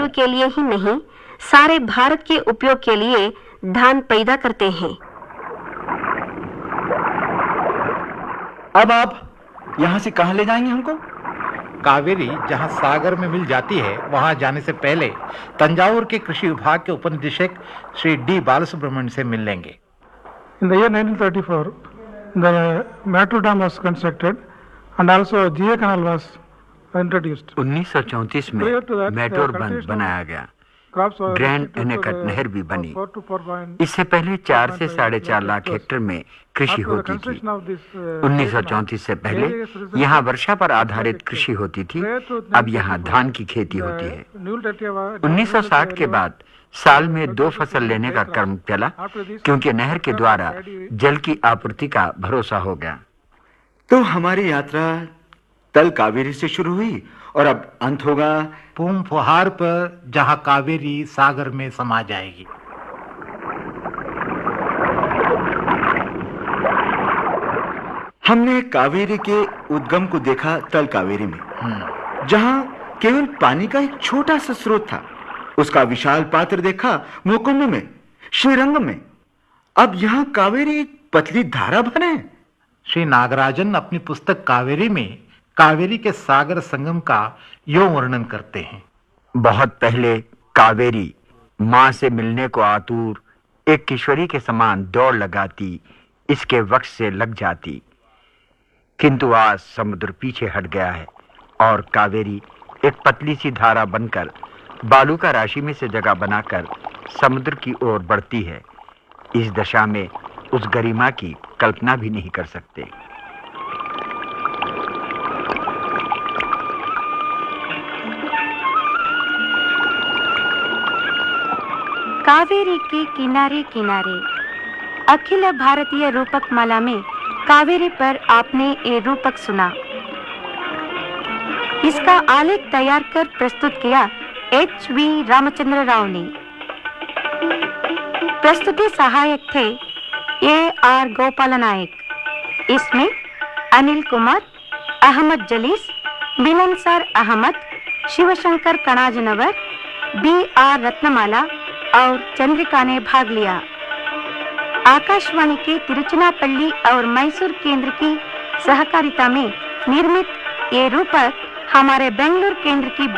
तमिलनाडु के लिए ही नहीं, सारे भारत के उपयोग के लिए धान पैदा करते हैं। अब आप यहाँ से कहाँ ले जाएंगे हमको? कावेरी जहाँ सागर में मिल जाती है, वहाँ जाने से पहले तंजावुर के कृषि विभाग के उपनिदेशक श्री डी बालसुब्रमण्यन से मिल लेंगे। In the year 1934, the Mattur Dam was constructed and also GA Canal was introduced. 1934 में मैटोर बंद बनाया गया। ग्रैंड एनेकट नहर भी बनी। इससे पहले 4 से 4.5 लाख हेक्टेयर में कृषि होती थी। 1934 से पहले यहाँ वर्षा पर आधारित कृषि होती थी। अब यहाँ धान की खेती होती है। 1960 के बाद साल में 2 फसल लेने का क्रम चला, क्योंकि नहर के द्वारा जल की आपूर्ति का भरोसा हो गया। तो हमारी यात्रा तल कावेरी से शुरू हुई और अब अंत होगा पूम फुहार पर, जहां कावेरी सागर में समा जाएगी। हमने कावेरी के उद्गम को देखा तल कावेरी में, जहां केवल पानी का एक छोटा सा स्रोत था। उसका विशाल पात्र देखा मोकुंब में, श्रीरंगम में। अब यहाँ कावेरी एक पतली धारा बने। श्री नागराजन अपनी पुस्तक कावेरी में कावेरी के सागर संगम का यूं वर्णन करते हैं। बहुत पहले कावेरी माँ से मिलने को आतुर एक किशोरी के समान दौड़ लगाती, इसके वक्ष से लग जाती। किंतु आज समुद्र पीछे हट गया है और कावेरी एक पतली सी धारा बनकर बालू का राशि में से जगह बनाकर समुद्र की ओर बढ़ती है। इस दशा में उस गरिमा की कल्पना भी नहीं कर सकते। कावेरी के किनारे किनारे अखिल भारतीय रूपक माला में कावेरी पर आपने ये रूपक सुना। इसका आलेख तैयार कर प्रस्तुत किया HV रामचंद्र राव ने। प्रस्तुति सहायक थे AR गोपाल नायक। इसमें अनिल कुमार, अहमद जलीस, बिननसर अहमद, शिवशंकर कणाजनवर, BR रत्नमाला और चंद्रिका ने भाग लिया। आकाशवाणी के तिरुचिरापल्ली और मैसूर केंद्र की सहकारिता में निर्मित ये रूपक हमारे बेंगलुरु केंद्र की